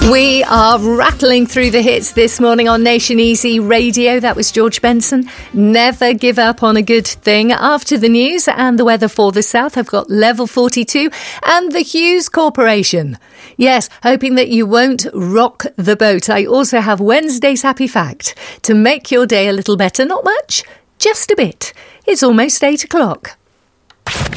We are rattling through the hits this morning on Nation Easy Radio. That was George Benson. Never give up on a good thing. After the news and the weather for the south, I've got Level 42 and the Hughes Corporation. Yes, hoping that you won't rock the boat. I also have Wednesday's Happy Fact to make your day a little better. Not much, just a bit. It's almost 8 o'clock.